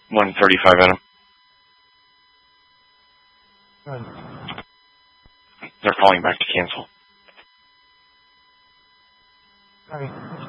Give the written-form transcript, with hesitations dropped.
135 Venom. Good. They're calling back to cancel. Sorry.